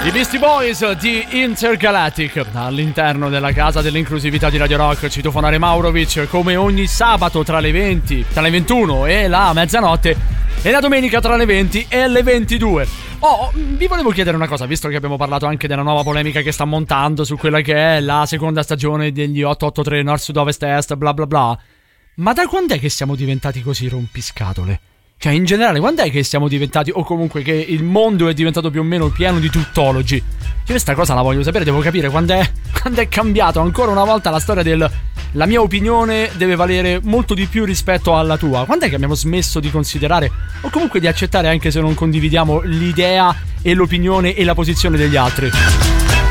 I Beastie Boys di Intergalactic all'interno della casa dell'inclusività di Radio Rock. Citofonare Maurovic come ogni sabato tra le 21 e la mezzanotte e la domenica tra le 20 e le 22. Vi volevo chiedere una cosa, visto che abbiamo parlato anche della nuova polemica che sta montando su quella che è la seconda stagione degli 883 Nord, Sud, Ovest, Est, bla bla bla. Ma da quando è che siamo diventati così rompiscatole? Cioè, in generale, quando è che siamo diventati, o comunque che il mondo è diventato più o meno pieno di tuttologi? Io questa cosa la voglio sapere, devo capire quando è cambiato ancora una volta la storia del la mia opinione deve valere molto di più rispetto alla tua. Quando è che abbiamo smesso di considerare, o comunque di accettare, anche se non condividiamo l'idea e l'opinione e la posizione degli altri?